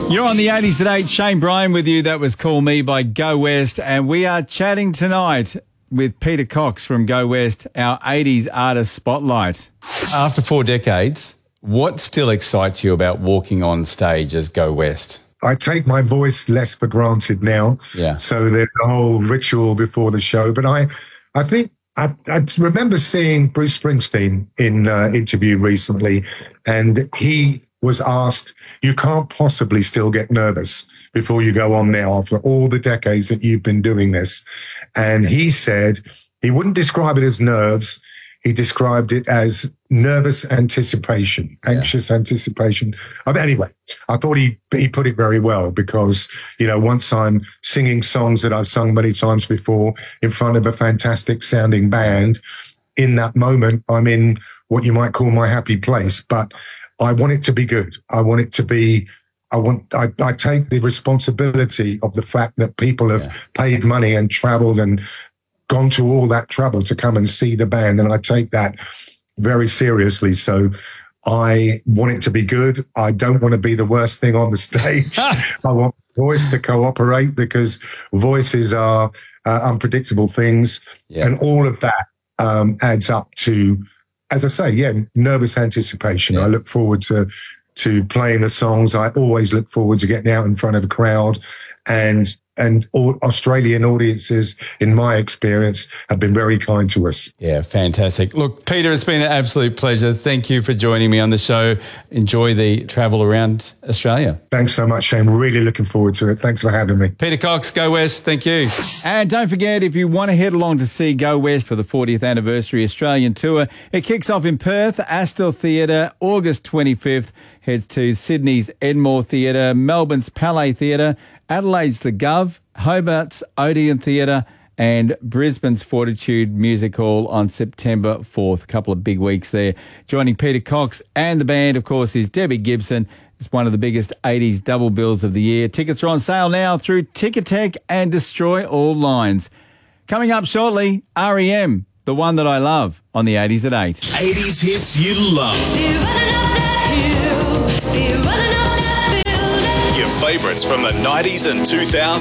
You're on the 80s at 8. Shane Bryan with you. That was Call Me by Go West. And we are chatting tonight with Peter Cox from Go West, our 80s artist spotlight. After 4 decades, what still excites you about walking on stage as Go West? I take my voice less for granted now. Yeah. So there's a whole ritual before the show. But I think I remember seeing Bruce Springsteen in an interview recently, and he was asked, you can't possibly still get nervous before you go on now after all the decades that you've been doing this. And he said he wouldn't describe it as nerves. He described it as nervous anticipation, anxious anticipation. Anyway, I thought he put it very well because, you know, once I'm singing songs that I've sung many times before in front of a fantastic sounding band, in that moment, I'm in what you might call my happy place. But I want it to be good. I want it to be, I take the responsibility of the fact that people have paid money and traveled and gone to all that trouble to come and see the band. And I take that very seriously. So I want it to be good. I don't want to be the worst thing on the stage. I want voice to cooperate because voices are unpredictable things. Yeah. And all of that adds up to, as I say, nervous anticipation. I look forward to playing the songs. I always look forward to getting out in front of a crowd, and all Australian audiences, in my experience, have been very kind to us. Yeah, fantastic. Look, Peter, it's been an absolute pleasure. Thank you for joining me on the show. Enjoy the travel around Australia. Thanks so much, Shane. Really looking forward to it. Thanks for having me. Peter Cox, Go West. Thank you. And don't forget, if you want to head along to see Go West for the 40th anniversary Australian tour, it kicks off in Perth, Astor Theatre, August 25th. Heads to Sydney's Enmore Theatre, Melbourne's Palais Theatre, Adelaide's The Gov, Hobart's Odeon Theatre, and Brisbane's Fortitude Music Hall on September 4th. A couple of big weeks there. Joining Peter Cox and the band, of course, is Debbie Gibson. It's one of the biggest 80s double bills of the year. Tickets are on sale now through Ticketek and Destroy All Lines. Coming up shortly, R.E.M., the one that I love, on the 80s at 8. 80s hits you love. Your favourites from the 90s and 2000s.